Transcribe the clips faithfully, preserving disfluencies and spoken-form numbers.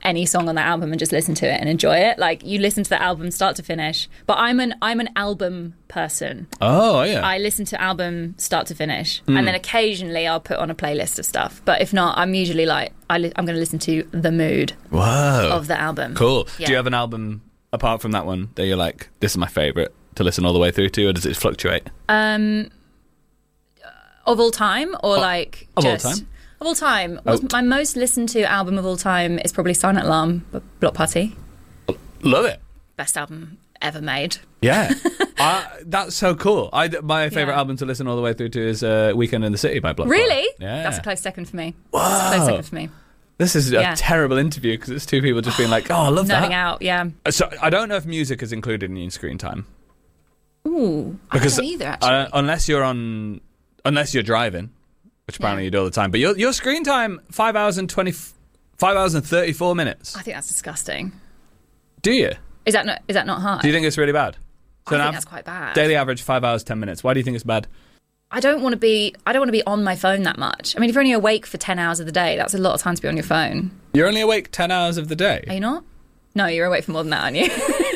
any song on that album and just listen to it and enjoy it. Like, you listen to the album start to finish. But I'm an I'm an album person. Oh, yeah. I listen to album start to finish. Mm. And then occasionally I'll put on a playlist of stuff. But if not, I'm usually like, I li- I'm going to listen to the mood Whoa. of the album. Cool. Yeah. Do you have an album, apart from that one, that you're like, this is my favourite to listen all the way through to, or does it fluctuate? Um, of all time, or oh, like of just... all time? Of all time. What's Oh. my most listened to album of all time is probably Silent Alarm, by Block Party. Love it. Best album ever made. Yeah. I, that's so cool. I, my favourite Yeah. album to listen all the way through to is uh, Weekend in the City by Block Really? Party. Yeah. That's a close second for me. Wow. That's a close second for me. This is a Yeah. terrible interview because it's two people just being like, oh, I love Nerding that. out, yeah. So I don't know if music is included in your screen time. Ooh, Because I don't either, actually. uh, unless you're on, unless you're driving, which apparently Yeah. you do all the time. But your your screen time five hours and twenty, five hours and thirty four minutes. I think that's disgusting. Do you? Is that not, is that not high? Do you think it's really bad? I an think av- that's quite bad. Daily average five hours ten minutes. Why do you think it's bad? I don't want to be. I don't want to be on my phone that much. I mean, if you're only awake for ten hours of the day, that's a lot of time to be on your phone. You're only awake ten hours of the day. Are you not? No, you're awake for more than that, aren't you?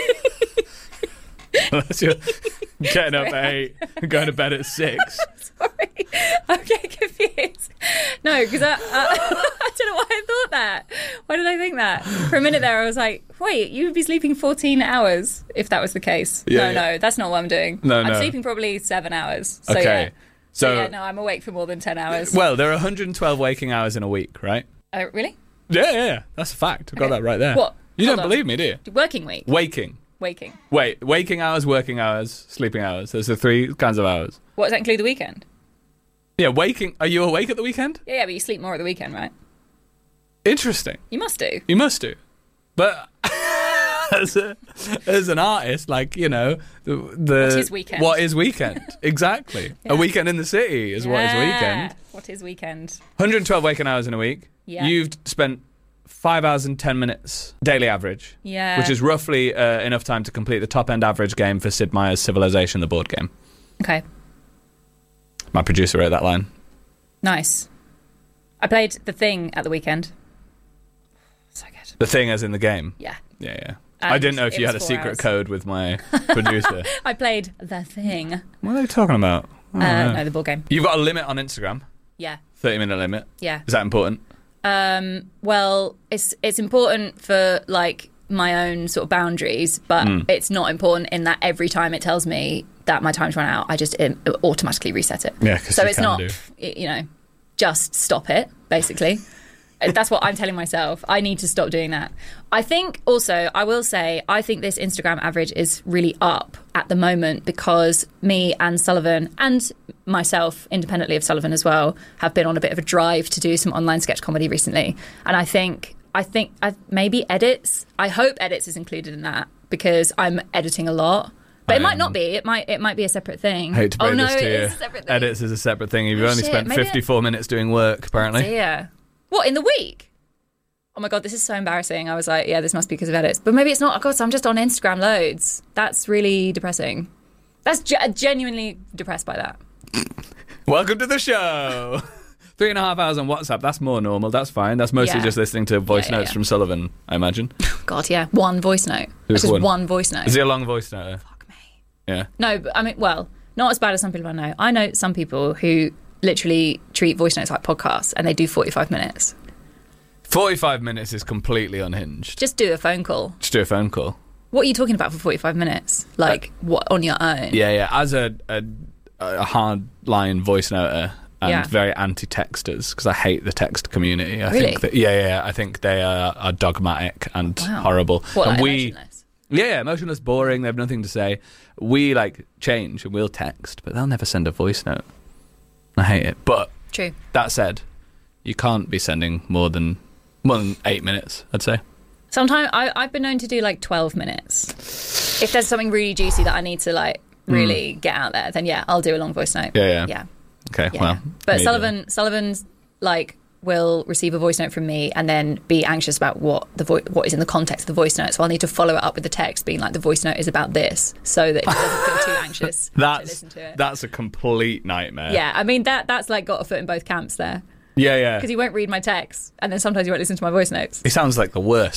Unless you're getting up at eight and going to bed at six. Sorry, I'm getting confused. No, because I, I, I don't know why I thought that. Why did I think that? For a minute there, I was like, wait, you would be sleeping fourteen hours if that was the case. Yeah, no, yeah. no, that's not what I'm doing. No, I'm no. sleeping probably seven hours. So, Okay. Yeah. So, So, yeah, no, I'm awake for more than ten hours. well, there are one hundred twelve waking hours in a week, right? Oh, really? Yeah, yeah, yeah. That's a fact. I've got Okay. that right there. What? You Hold don't on. believe me, do you? Working week? Waking. Waking. Wait, waking hours, working hours, sleeping hours. Those are three kinds of hours. What, does that include the weekend? Yeah, waking. Are you awake at the weekend? Yeah, yeah, but you sleep more at the weekend, right? Interesting. You must do. You must do. But as, a, as an artist, like, you know, the, the What is weekend? What is weekend? Exactly. Yeah. A weekend in the city is what is Yeah. weekend. What is weekend? one hundred twelve waking hours in a week. Yeah. You've spent five hours and ten minutes daily average. Yeah. Which is roughly uh, enough time to complete the top end average game for Sid Meier's Civilization, the board game. Okay. My producer wrote that line. Nice. I played The Thing at the weekend. So good. The thing as in the game. Yeah. Yeah, yeah. And I didn't know if it you was had a four secret hours. code with my producer. I played The Thing. What are they talking about? I don't Uh, know. no, the board game. You've got a limit on Instagram. Yeah. thirty minute limit. Yeah. Is that important? Um, well, it's it's important for like my own sort of boundaries, but Mm. it's not important in that every time it tells me that my time's run out, I just um, automatically reset it. Yeah, 'cause so you it's can not, do. y- you know, just stop it. Basically, that's what I'm telling myself. I need to stop doing that. I think also, I will say, I think this Instagram average is really up at the moment because me and Sullivan and myself, independently of Sullivan as well, have been on a bit of a drive to do some online sketch comedy recently. And I think, I think I, maybe edits. I hope edits is included in that because I'm editing a lot. But it I, might um, not be. It might. It might be a separate thing. I hate to break oh no, this to it you. is a separate thing. Edits is a separate thing. You've Oh, only shit. spent Maybe I- fifty-four minutes doing work, apparently. Yeah. What, in the week? Oh my God, this is so embarrassing. I was like, yeah, this must be because of edits. But maybe it's not. Of course, I'm just on Instagram loads. That's really depressing. That's ge- genuinely depressed by that. Welcome to the show. Three and a half hours on WhatsApp. That's more normal. That's fine. That's mostly Yeah. just listening to voice Yeah, yeah, notes yeah. from Sullivan, I imagine. God, yeah. One voice note. That's just one? one. voice note. Is he a long voice note? Fuck me. Yeah. No, but I mean, well, not as bad as some people I know. I know some people who literally treat voice notes like podcasts and they do forty-five minutes. forty-five minutes is completely unhinged. Just do a phone call. Just do a phone call. What are you talking about for forty-five minutes? Like, what, on your own? Yeah, yeah. As a a, a hard line voice noter and Yeah. very anti-texters, because I hate the text community. I Really? think that, yeah, yeah. I think they are, are dogmatic and Wow. horrible. What, and like we, emotionless? yeah, yeah, emotionless, boring. They have nothing to say. We like change and we'll text, but they'll never send a voice note. I hate it. But True. that said, you can't be sending more than more than eight minutes, I'd say. Sometimes I, I've been known to do like twelve minutes. If there's something really juicy that I need to like really get out there, then yeah, I'll do a long voice note. Yeah, yeah. Yeah. Okay, yeah. well. But me Sullivan, Sullivan's like will receive a voice note from me and then be anxious about what the vo- what is in the context of the voice note. So I'll need to follow it up with the text being like, the voice note is about this, so that he doesn't feel too anxious to That's listen to it. that's a complete nightmare. Yeah, I mean that that's like got a foot in both camps there Yeah, yeah. because he won't read my text and then sometimes he won't listen to my voice notes. He sounds like the worst.